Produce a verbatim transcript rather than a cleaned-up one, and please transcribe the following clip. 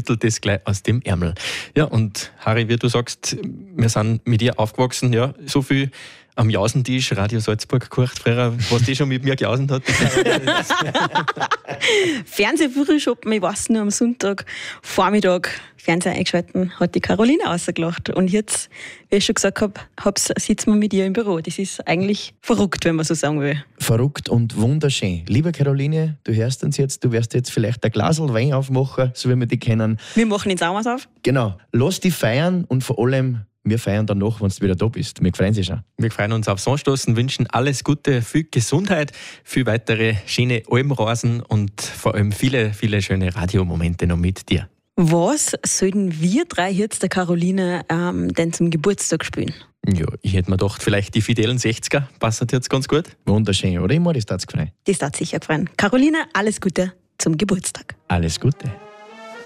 schüttelt es gleich aus dem Ärmel. Ja, und Harry, wie du sagst, wir sind mit dir aufgewachsen, ja, so viel am Jausentisch, Radio Salzburg gekocht früher, was die schon mit mir gejausen hat. Fernsehfrühschoppen, ich weiß nur, am Sonntag, Vormittag, Fernseher eingeschalten, hat die Caroline rausgelacht. Und jetzt, wie ich schon gesagt habe, sitzen wir mit ihr im Büro. Das ist eigentlich verrückt, wenn man so sagen will. Verrückt und wunderschön. Liebe Caroline, du hörst uns jetzt, du wirst jetzt vielleicht ein Glasl Wein aufmachen, so wie wir die kennen. Wir machen den Saumers auf. Genau. Lass die feiern und vor allem, wir feiern dann noch, wenn du wieder da bist. Wir freuen uns schon. Wir freuen uns aufs Anstoßen, wünschen alles Gute, viel Gesundheit, viel weitere schöne Almrasen und vor allem viele, viele schöne Radiomomente noch mit dir. Was sollten wir drei jetzt der Caroline ähm, denn zum Geburtstag spielen? Ja, ich hätte mir gedacht, vielleicht die fidelen sechziger, passt jetzt ganz gut. Wunderschön, oder? Immer, das tat's gefreut. Das tat sicher gefreut. Caroline, alles Gute zum Geburtstag. Alles Gute.